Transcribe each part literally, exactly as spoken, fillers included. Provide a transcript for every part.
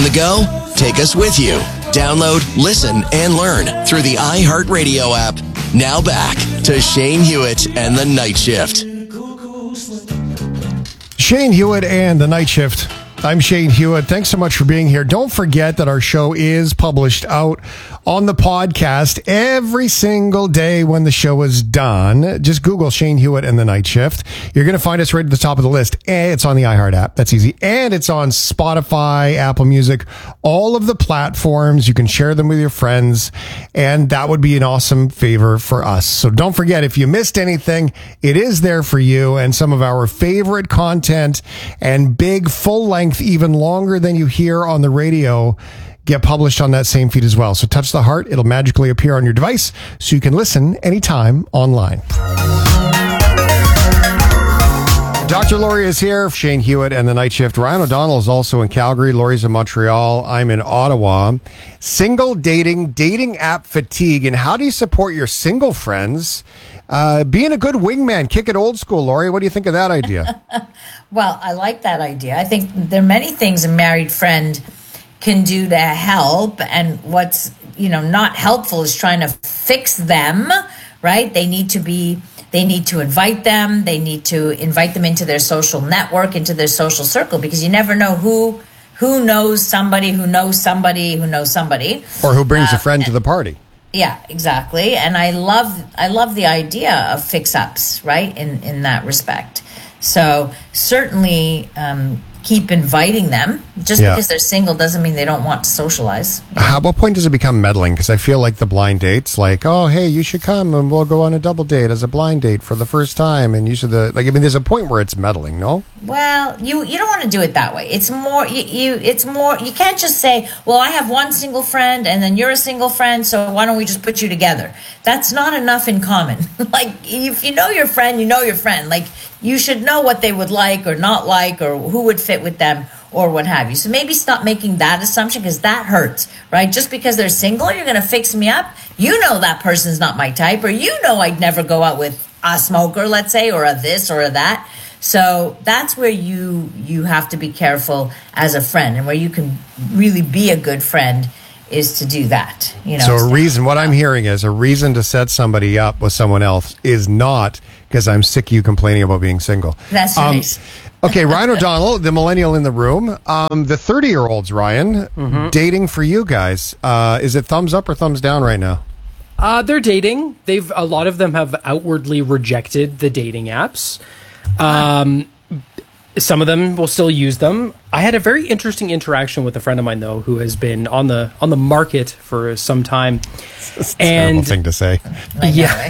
On the go? Take us with you. Download, listen, and learn through the iHeartRadio app. Now back to Shane Hewitt and the Night Shift. Shane Hewitt and the Night Shift. I'm Shane Hewitt. Thanks so much for being here. Don't forget that our show is published out on the podcast every single day when the show is done. Just Google Shane Hewitt and the Night Shift. You're going to find us right at the top of the list. And it's on the iHeart app. That's easy. And it's on Spotify, Apple Music, all of the platforms. You can share them with your friends. And that would be an awesome favor for us. So don't forget, if you missed anything, it is there for you. And some of our favorite content and big full length, even longer than you hear on the radio, get published on that same feed as well. So touch the heart. It'll magically appear on your device so you can listen anytime online. Doctor Laurie is here. Shane Hewitt and the Night Shift. Ryan O'Donnell is also in Calgary. Laurie's in Montreal. I'm in Ottawa. Single dating, dating app fatigue, and how do you support your single friends? Uh, being a good wingman, kick it old school, Laurie. What do you think of that idea? Well, I like that idea. I think there are many things a married friend can do to help, and what's, you know, not helpful is trying to fix them, right? They need to be, they need to invite them. They need to invite them into their social network, into their social circle, because you never know who who knows somebody, who knows somebody, who knows somebody. Or who brings uh, a friend to the party. Yeah, exactly. And I love I love the idea of fix-ups, right, in, in that respect. So certainly um, keep inviting them. Just yeah. because they're single doesn't mean they don't want to socialize. At what point does it become meddling? Because I feel like the blind dates, like, oh, hey, you should come and we'll go on a double date as a blind date for the first time. And you should, uh, like, I mean, there's a point where it's meddling, no? Well, you you don't want to do it that way. It's more, you, you it's more, you can't just say, well, I have one single friend and then you're a single friend, so why don't we just put you together? That's not enough in common. Like, if you know your friend, you know your friend. Like, you should know what they would like or not like, or who would fit with them, or what have you. So maybe stop making that assumption, because that hurts, right? Just because they're single, you're going to fix me up. You know that person's not my type, or you know I'd never go out with a smoker, let's say, or a this or a that. So that's where you you have to be careful as a friend, and where you can really be a good friend is to do that. You know. So a reason, what I'm hearing is a reason to set somebody up with someone else is not because I'm sick of you complaining about being single. That's um, right. Okay, Ryan O'Donnell, the millennial in the room. Um, the thirty-year-olds, Ryan, mm-hmm. dating for you guys. Uh, is it thumbs up or thumbs down right now? Uh, they're dating. They've a lot of them have outwardly rejected the dating apps. Um, some of them will still use them. I had a very interesting interaction with a friend of mine, though, who has been on the on the market for some time. That's a and terrible thing to say. Yeah,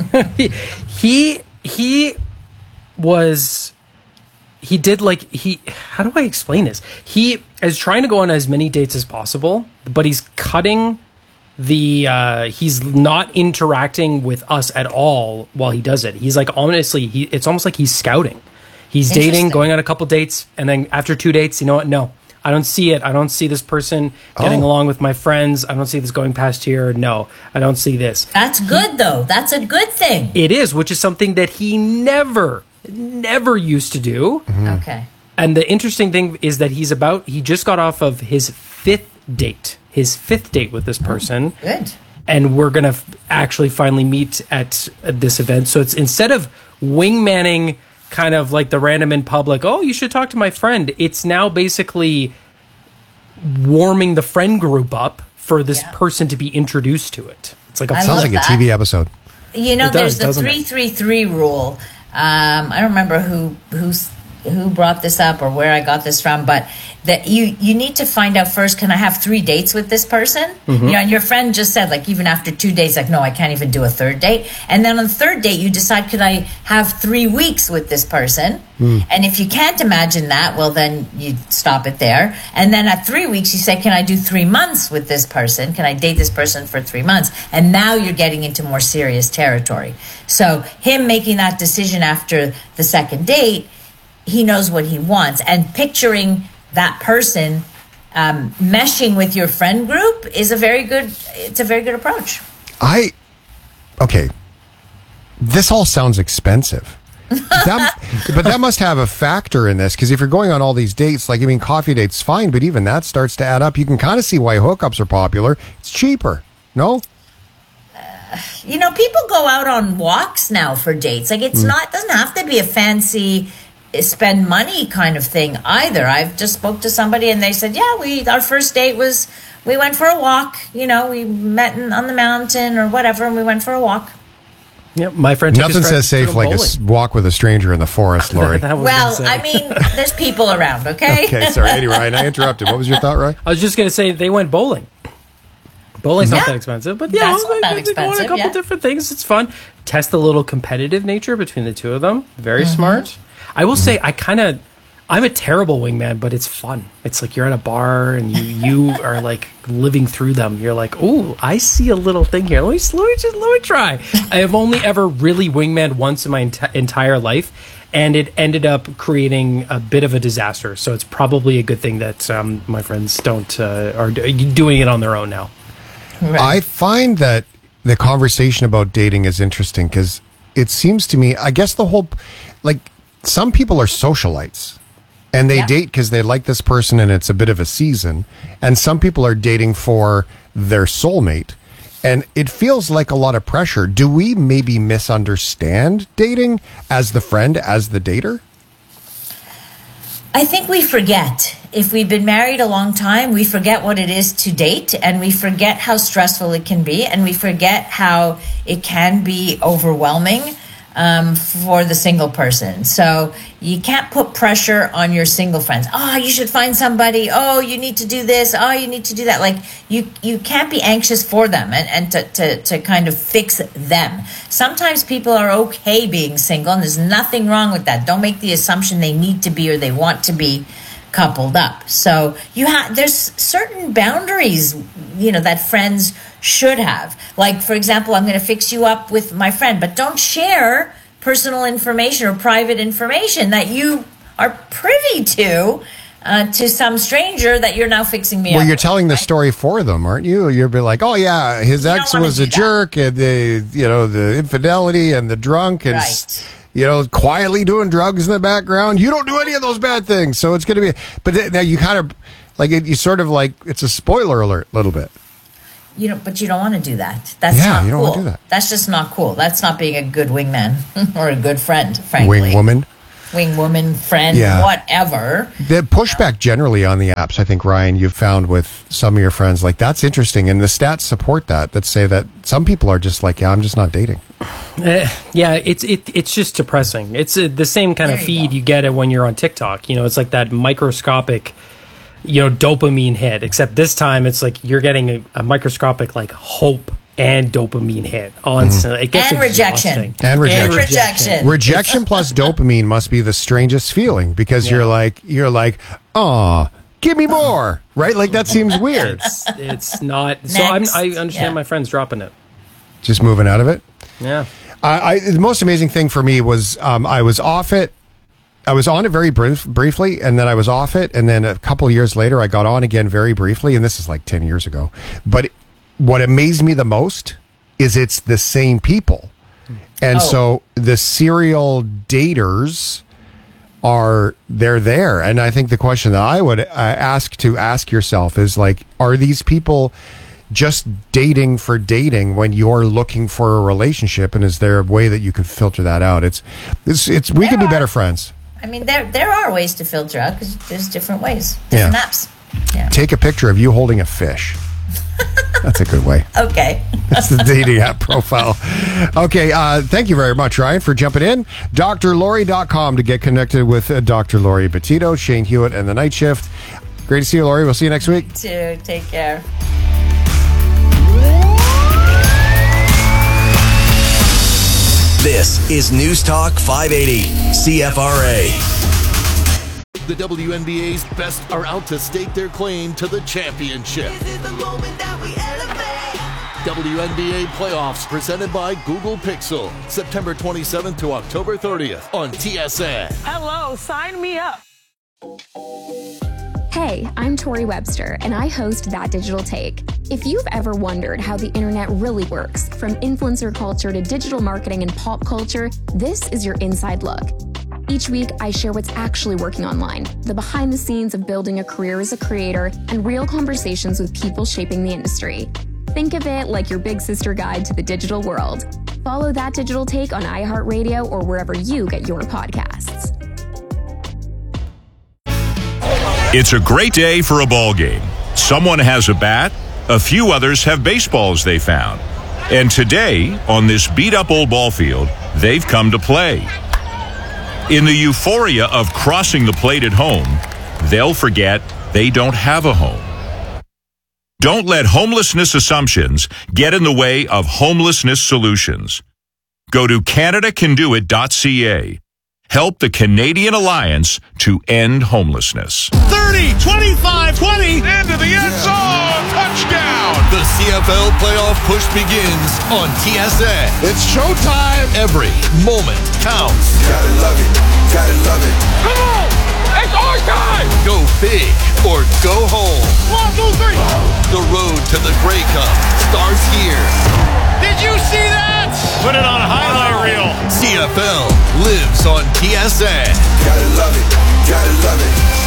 he he was. He did like he how do I explain this? He is trying to go on as many dates as possible, but he's cutting the uh he's not interacting with us at all while he does it. He's like, honestly, he it's almost like he's scouting. He's dating, going on a couple dates, and then after two dates, you know what? No, I don't see it. I don't see this person getting oh. along with my friends. I don't see this going past here. No, I don't see this. That's good, though. That's a good thing. It is, which is something that he never never used to do. Mm-hmm. Okay. And the interesting thing is that he's about, he just got off of his fifth date, his fifth date with this person. Oh, good. And we're going to f- actually finally meet at, at this event. So it's instead of wingmanning kind of like the random in public, oh, you should talk to my friend. It's now basically warming the friend group up for this yeah. person to be introduced to it. It's like a, sounds like that. a T V episode. You know, it does, there's the three three three rule. Um, I don't remember who who's who brought this up or where I got this from, but that you you need to find out first, can I have three dates with this person? Mm-hmm. You know, and your friend just said, like, even after two dates, like, no, I can't even do a third date. And then on the third date, you decide, could I have three weeks with this person? Mm. And if you can't imagine that, well, then you stop it there. And then at three weeks, you say, can I do three months with this person? Can I date this person for three months? And now you're getting into more serious territory. So him making that decision after the second date, he knows what he wants, and picturing that person um, meshing with your friend group is a very good, it's a very good approach. I, okay, this all sounds expensive. that, but that must have a factor in this, because if you're going on all these dates, like, I mean, coffee dates, fine, but even that starts to add up. You can kind of see why hookups are popular. It's cheaper, no? You know, people go out on walks now for dates. Like, it's mm. not, it doesn't have to be a fancy spend money kind of thing either. I've just spoke to somebody and they said, yeah, we, our first date was, we went for a walk. You know, we met in, on the mountain or whatever, and we went for a walk. Yep, my friend. Nothing says safe like bowling. A walk with a stranger in the forest, Lori. Well, I mean, there's people around, okay? Okay, sorry. Anyway, Ryan, I interrupted. What was your thought, Ryan? I was just going to say they went bowling. Bowling's yeah. not that expensive, but yeah, That's not that they, expensive, they go on a couple yeah. different things. It's fun. Test the little competitive nature between the two of them. Very mm-hmm. smart. I will mm-hmm. say, I kind of, I'm a terrible wingman, but it's fun. It's like you're at a bar and you you are like living through them. You're like, oh, I see a little thing here. Let me, let me just let me try. I have only ever really wingman once in my ent- entire life, and it ended up creating a bit of a disaster. So it's probably a good thing that um, my friends don't uh, are doing it on their own now. Right. I find that the conversation about dating is interesting because it seems to me, I guess the whole, like, some people are socialites and they yeah. date because they like this person and it's a bit of a season. And some people are dating for their soulmate. And it feels like a lot of pressure. Do we maybe misunderstand dating as the friend, as the dater? I think we forget. If we've been married a long time, we forget what it is to date, and we forget how stressful it can be, and we forget how it can be overwhelming um, for the single person. So you can't put pressure on your single friends. Oh, you should find somebody. Oh, you need to do this. Oh, you need to do that. Like, you, you can't be anxious for them and, and to, to, to kind of fix them. Sometimes people are okay being single, and there's nothing wrong with that. Don't make the assumption they need to be or they want to be coupled up. So you have, there's certain boundaries, you know, that friends should have. Like, for example, I'm going to fix you up with my friend, but don't share personal information or private information that you are privy to uh, to some stranger that you're now fixing me well, up. Well, you're with, telling right? the story for them, aren't you? You'll be like, oh yeah, his you ex was a jerk, and the, you know, the infidelity and the drunk and right. you know, quietly doing drugs in the background. You don't do any of those bad things. So it's going to be, but th- now you kind of, like, it, you sort of like, it's a spoiler alert a little bit. You know, but you don't want to do that. That's yeah, not you don't cool. want to do that. That's just not cool. That's not being a good wingman or a good friend, frankly. Wing woman. Wing woman, friend, yeah. whatever. The pushback generally on the apps, I think, Ryan, you've found with some of your friends, like, that's interesting. And the stats support that, that say that some people are just like, yeah, I'm just not dating. Uh, yeah, it's it, it's just depressing. It's uh, the same kind there of you feed go. you get it when you're on TikTok. You know, it's like that microscopic, you know, dopamine hit. Except this time, it's like you're getting a, a microscopic, like, hope and dopamine hit on mm-hmm. it gets and rejection. and rejection and rejection rejection plus dopamine must be the strangest feeling, because yeah. you're like you're like oh, give me more, right? Like, that seems weird. It's, it's not. So I'm, I understand yeah. my friends dropping it, just moving out of it. Yeah. I, I the most amazing thing for me was um, I was off it. I was on it very brief, briefly, and then I was off it, and then a couple of years later, I got on again very briefly, and this is like ten years ago. But it, what amazed me the most is it's the same people. And oh. so the serial daters are, they're there. And I think the question that I would uh, ask to ask yourself is, like, are these people just dating for dating when you're looking for a relationship? And is there a way that you can filter that out? It's, it's, it's we there can be are, better friends. I mean, there, there are ways to filter out, because there's different ways, different yeah. apps. Yeah. Take a picture of you holding a fish. That's a good way. Okay. That's the dating app profile. Okay, uh, thank you very much, Ryan, for jumping in. D R Lori dot com to get connected with uh, Doctor Lori Betito, Shane Hewitt, and The Night Shift. Great to see you, Lori. We'll see you next week. You too. Take care. This is News Talk five eighty, C F R A. The W N B A's best are out to stake their claim to the championship. This is the moment that we elevate. W N B A playoffs presented by Google Pixel. September twenty-seventh to October thirtieth on T S N. Hello, sign me up. Hey, I'm Tori Webster, and I host That Digital Take. If you've ever wondered how the internet really works, from influencer culture to digital marketing and pop culture, this is your inside look. Each week, I share what's actually working online, the behind the scenes of building a career as a creator, and real conversations with people shaping the industry. Think of it like your big sister guide to the digital world. Follow That Digital Take on iHeartRadio or wherever you get your podcasts. It's a great day for a ball game. Someone has a bat, a few others have baseballs they found. And today, on this beat-up old ball field, they've come to play. In the euphoria of crossing the plate at home, they'll forget they don't have a home. Don't let homelessness assumptions get in the way of homelessness solutions. Go to Canada Can Do It dot C A. Help the Canadian Alliance to end homelessness. thirty, twenty-five, twenty, into the end zone, touchdown! The C F L playoff push begins on T S N. It's showtime. Every moment counts. Gotta love it, gotta love it. Come on! It's our time! Go big or go home. One, two, three. The road to the Grey Cup starts here. Did you see that? Put it on a highlight reel. C F L lives on T S N. Gotta love it, gotta love it.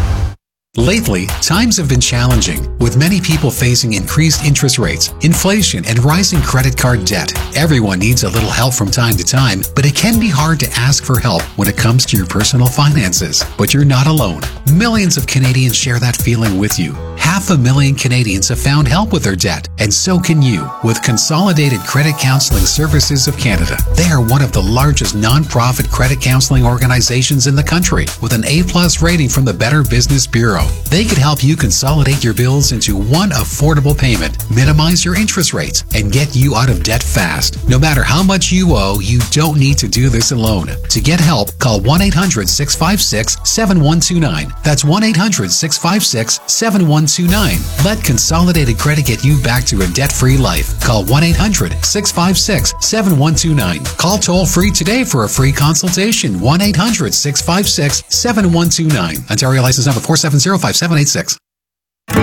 Lately, times have been challenging, with many people facing increased interest rates, inflation, and rising credit card debt. Everyone needs a little help from time to time, but it can be hard to ask for help when it comes to your personal finances. But you're not alone. Millions of Canadians share that feeling with you. Half a million Canadians have found help with their debt, and so can you with Consolidated Credit Counseling Services of Canada. They are one of the largest non-profit credit counseling organizations in the country, with an A-plus rating from the Better Business Bureau. They could help you consolidate your bills into one affordable payment, minimize your interest rates, and get you out of debt fast. No matter how much you owe, you don't need to do this alone. To get help, call one eight hundred, six five six, seven one two nine. That's one eight hundred, six five six, seven one two nine. Let Consolidated Credit get you back to a debt-free life. Call one eight hundred, six five six, seven one two nine. Call toll-free today for a free consultation. one eight hundred, six five six, seven one two nine. Ontario license number four seven zero five seven eight six.